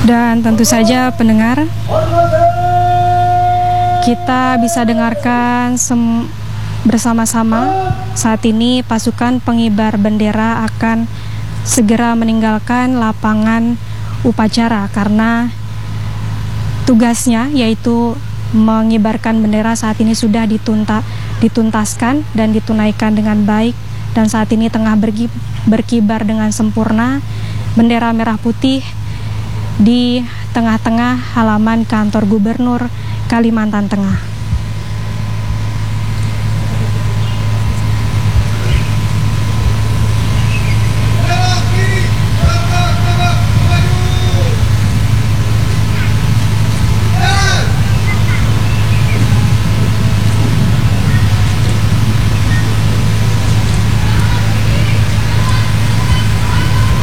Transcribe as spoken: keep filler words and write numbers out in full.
Dan tentu saja pendengar, kita bisa dengarkan bersama-sama saat ini pasukan pengibar bendera akan segera meninggalkan lapangan upacara karena tugasnya yaitu mengibarkan bendera saat ini sudah ditunta, dituntaskan dan ditunaikan dengan baik, dan saat ini tengah bergi, berkibar dengan sempurna bendera merah putih di tengah-tengah halaman kantor Gubernur Kalimantan Tengah.